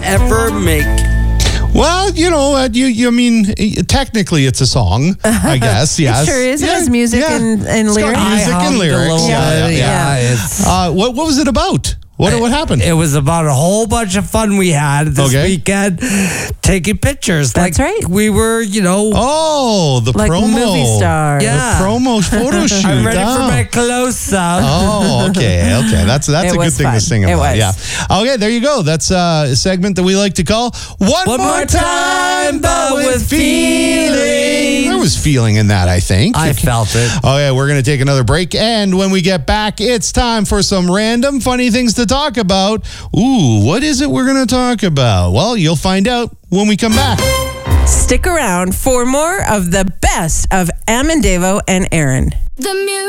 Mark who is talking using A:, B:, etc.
A: ever make?
B: Well, I mean, technically it's a song, I guess. Yes,
C: It sure is. It has music and
B: It's got
C: lyrics.
B: music and lyrics.
A: Yeah.
B: What was it about? What happened?
A: It was about a whole bunch of fun we had this weekend, taking pictures.
C: That's right.
A: We were,
B: Oh, the
C: Like
B: promo.
C: movie stars.
A: Yeah.
B: The promo photo shoot.
A: I'm ready for my close-up.
B: Oh, okay. That's a good
C: was
B: thing
C: fun.
B: to sing
C: It
B: about.
C: was.
B: Yeah. Okay, there you go. That's a segment that we like to call One More Time, but with Feeling. There was feeling in that, I think.
A: I felt it.
B: Okay, we're going to take another break, and when we get back, it's time for some random funny things to talk about. Ooh, what is it we're going to talk about? Well, you'll find out when we come back.
C: Stick around for more of the best of Am and Davo and Aaron.
D: The music.